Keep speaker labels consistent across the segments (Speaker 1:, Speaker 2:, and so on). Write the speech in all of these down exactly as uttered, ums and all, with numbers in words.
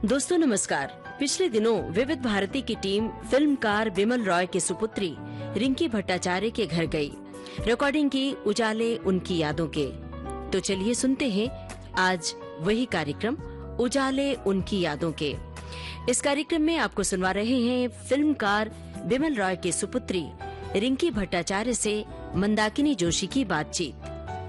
Speaker 1: दोस्तों नमस्कार। पिछले दिनों विविध भारती की टीम फिल्मकार बिमल रॉय के सुपुत्री रिंकी भट्टाचार्य के घर गई। रिकॉर्डिंग की उजाले उनकी यादों के। तो चलिए सुनते हैं आज वही कार्यक्रम उजाले उनकी यादों के। इस कार्यक्रम में आपको सुनवा रहे हैं फिल्मकार बिमल रॉय के सुपुत्री रिंकी भट्टाचार्य से मंदाकिनी जोशी की बातचीत।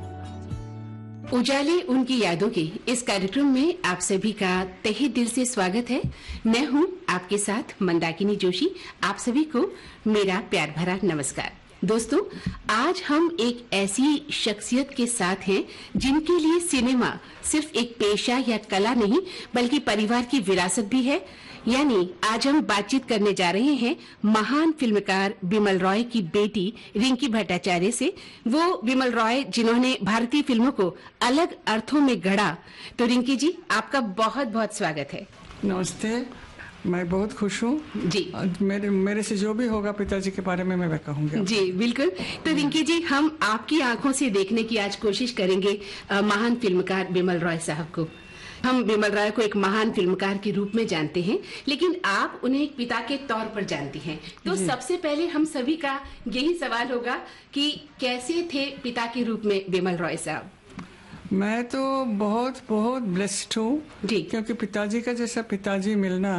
Speaker 2: उजाले उनकी यादों के इस कार्यक्रम में आप सभी का तहे दिल से स्वागत है। मैं हूं आपके साथ मंदाकिनी जोशी। आप सभी को मेरा प्यार भरा नमस्कार। दोस्तों, आज हम एक ऐसी शख्सियत के साथ हैं जिनके लिए सिनेमा सिर्फ एक पेशा या कला नहीं बल्कि परिवार की विरासत भी है। यानी आज हम बातचीत करने जा रहे हैं महान फिल्मकार बिमल रॉय की बेटी रिंकी भट्टाचार्य से। वो बिमल रॉय जिन्होंने भारतीय फिल्मों को अलग अर्थों में गढ़ा। तो रिंकी जी, आपका बहुत बहुत स्वागत है।
Speaker 3: नमस्ते, मैं बहुत खुश हूँ
Speaker 2: जी।
Speaker 3: मेरे मेरे से जो भी होगा पिताजी के बारे में मैं कहूँगी
Speaker 2: जी बिल्कुल। तो रिंकी जी, हम आपकी आंखों से देखने की आज कोशिश करेंगे महान फिल्मकार बिमल रॉय साहब को। हम बिमल रॉय को एक महान फिल्मकार के रूप में जानते हैं, लेकिन आप उन्हें एक पिता के तौर पर जानती हैं। तो सबसे पहले हम सभी का यही सवाल होगा कि कैसे थे पिता के रूप में बिमल रॉय साहब?
Speaker 3: मैं तो बहुत बहुत ब्लेस्ड हूँ, क्योंकि पिताजी का जैसा पिताजी मिलना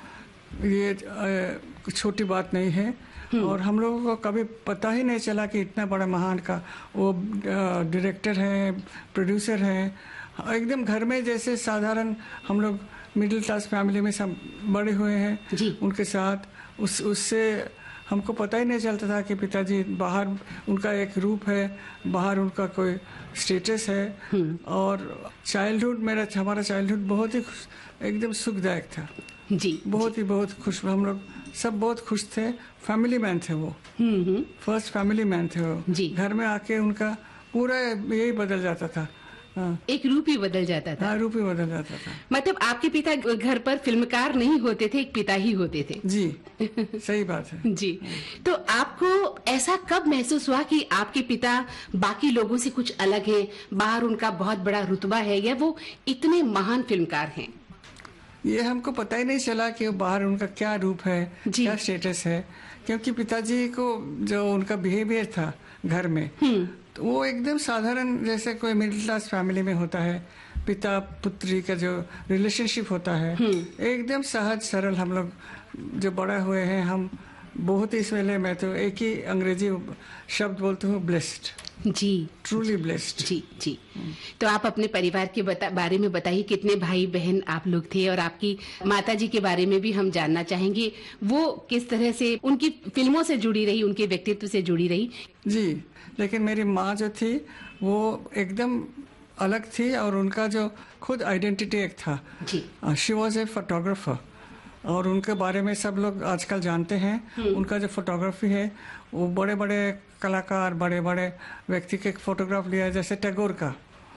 Speaker 3: ये छोटी बात नहीं है। और हम लोगों को कभी पता ही नहीं चला कि इतना बड़ा महान का वो डायरेक्टर है, प्रोड्यूसर है। एकदम घर में जैसे साधारण हम लोग मिडिल क्लास फैमिली में सब बड़े हुए हैं उनके साथ। उस उससे हमको पता ही नहीं चलता था कि पिताजी बाहर उनका एक रूप है, बाहर उनका कोई स्टेटस है। और चाइल्डहुड मेरा हमारा चाइल्डहुड बहुत ही एकदम सुखदायक था जी। बहुत जी। ही बहुत खुश, हम लोग सब बहुत खुश थे। फैमिली मैन थे वो, फर्स्ट फैमिली मैन थे वो जी। घर में आके उनका पूरा यही बदल जाता था। हाँ।
Speaker 2: एक रूप ही बदल जाता था।
Speaker 3: हाँ, रूप ही बदल जाता था।
Speaker 2: मतलब आपके पिता घर पर फिल्मकार नहीं होते थे, एक पिता ही होते थे
Speaker 3: जी। सही बात है
Speaker 2: जी। तो आपको ऐसा कब महसूस हुआ कि आपके पिता बाकी लोगों से कुछ अलग है, बाहर उनका बहुत बड़ा रुतबा है या वो इतने महान फिल्मकार हैं?
Speaker 3: ये हमको पता ही नहीं चला कि बाहर उनका क्या रूप है, क्या स्टेटस है, क्योंकि पिताजी को जो उनका बिहेवियर था घर में तो वो एकदम साधारण जैसे कोई मिडिल क्लास फैमिली में होता है। पिता पुत्री का जो रिलेशनशिप होता है एकदम सहज सरल। हम लोग जो बड़ा हुए हैं, हम बहुत ही, इस वेले मैं तो एक ही अंग्रेजी शब्द बोलती हूँ, ब्लेस्ड
Speaker 2: जी।
Speaker 3: ट्रूली ब्लेस्ड
Speaker 2: जी जी। तो आप अपने परिवार के बता, बारे में बताइए, कितने भाई बहन आप लोग थे? और आपकी माता जी के बारे में भी हम जानना चाहेंगे, वो किस तरह से उनकी फिल्मों से जुड़ी रही, उनके व्यक्तित्व से जुड़ी रही?
Speaker 3: जी, लेकिन मेरी माँ जो थी वो एकदम अलग थी और उनका जो खुद आइडेंटिटी एक था जी। शी वॉज ए फोटोग्राफर और उनके बारे में सब लोग आजकल जानते हैं। उनका जो फोटोग्राफी है वो बड़े बड़े कलाकार, बड़े बड़े व्यक्ति के फोटोग्राफ लिया है, जैसे टैगोर का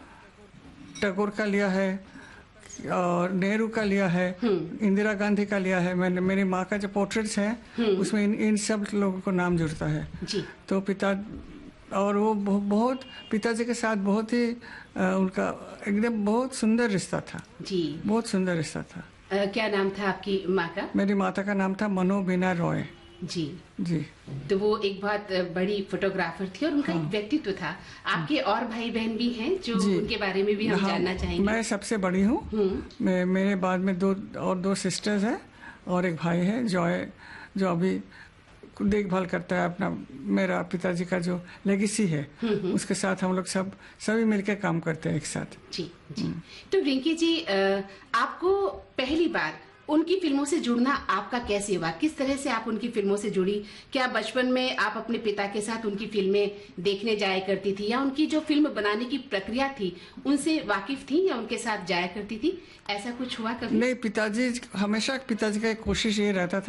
Speaker 3: टैगोर का लिया है और नेहरू का लिया है, इंदिरा गांधी का लिया है। मैंने मेरी माँ का जो पोर्ट्रेट्स हैं उसमें इन, इन सब लोगों को नाम जुड़ता है जी। तो पिता और वो बहुत पिताजी के साथ बहुत ही आ, उनका एकदम बहुत सुंदर रिश्ता था जी। बहुत सुंदर रिश्ता था।
Speaker 2: आ, क्या नाम था आपकी माँ का?
Speaker 3: मेरी माता का नाम था मनोबीना रॉय
Speaker 2: जी
Speaker 3: जी।
Speaker 2: तो वो एक बहुत बड़ी फोटोग्राफर थी और उनका हाँ। एक व्यक्तित्व था। आपके और भाई बहन भी हैं जो उनके बारे में भी हम हाँ, जानना चाहेंगे।
Speaker 3: मैं सबसे बड़ी हूँ। मेरे बाद में दो और दो सिस्टर्स हैं और एक भाई है जॉय, जो अभी देखभाल करता है अपना मेरा पिताजी का जो लेगेसी है उसके साथ। हम लोग सब सभी मिलकर काम करते हैं एक साथ
Speaker 2: जी जी। तो रिंकी जी, आपको पहली बार उनकी फिल्मों से जुड़ना आपका कैसे हुआ? किस तरह से आप उनकी फिल्मों से जुड़ी? क्या बचपन में आप अपने पिता के साथ उनकी फिल्में देखने जाया करती थी या उनकी जो फिल्म बनाने की प्रक्रिया थी उनसे वाकिफ थी या उनके साथ जाया करती थी? ऐसा कुछ हुआ कभी?
Speaker 3: नहीं, पिताजी हमेशा पिताजी का कोशिश ये रहता था